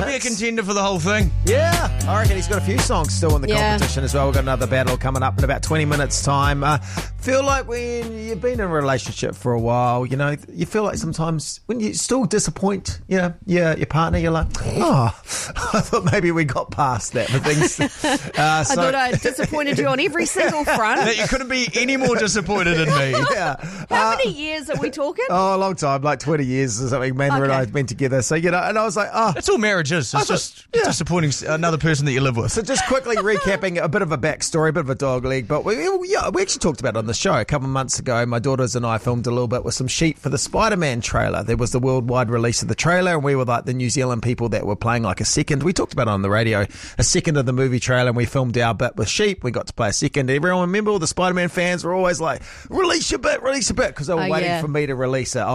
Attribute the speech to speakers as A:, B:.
A: Could be a contender for the whole thing.
B: Yeah, I reckon he's got a few songs still in the competition as well. We've got another battle coming up in about 20 minutes' time. Feel like when you've been in a relationship for a while, you know, you feel like sometimes when you still disappoint, your partner, you're like, oh, I thought maybe we got past that. But things,
C: I thought I disappointed you on every single front.
A: That you couldn't be any more disappointed in me.
B: Yeah.
C: How many years are we talking?
B: Oh, a long time, like 20 years or something. Amanda and I have been together. So, you know, and I was like, oh.
A: That's all marriage is. It's just disappointing another person that you live with.
B: So just quickly recapping a bit of a backstory, a bit of a dog leg, but we actually talked about it on the show a couple of months ago. My daughters and I filmed a little bit with some sheep for the Spider-Man trailer. There was the worldwide release of the trailer, and we were like the New Zealand people that were playing like a second. We talked about it on the radio, a second of the movie trailer, and we filmed our bit with sheep. We got to play a second. Everyone, remember, all the Spider-Man fans were always like, release your bit, because they were waiting for me to release it.